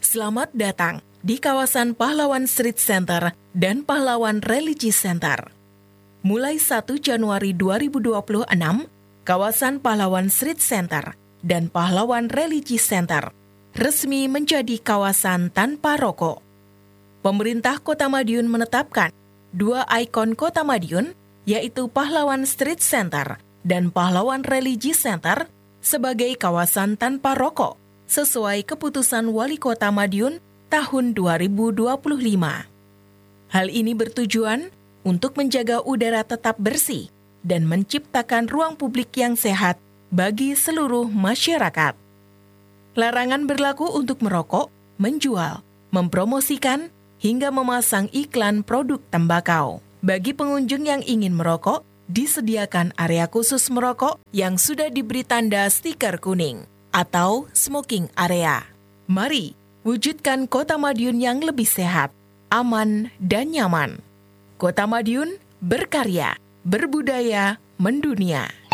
Selamat datang di kawasan Pahlawan Street Center dan Pahlawan Religious Center. Mulai 1 Januari 2026, kawasan Pahlawan Street Center dan Pahlawan Religious Center resmi menjadi kawasan tanpa rokok. Pemerintah Kota Madiun menetapkan 2 ikon Kota Madiun, yaitu Pahlawan Street Center dan Pahlawan Religious Center, sebagai kawasan tanpa rokok, sesuai keputusan Wali Kota Madiun tahun 2025. Hal ini bertujuan untuk menjaga udara tetap bersih dan menciptakan ruang publik yang sehat bagi seluruh masyarakat. Larangan berlaku untuk merokok, menjual, mempromosikan, hingga memasang iklan produk tembakau. Bagi pengunjung yang ingin merokok, disediakan area khusus merokok yang sudah diberi tanda stiker kuning atau smoking area. Mari wujudkan Kota Madiun yang lebih sehat, aman, dan nyaman. Kota Madiun berkarya, berbudaya, mendunia.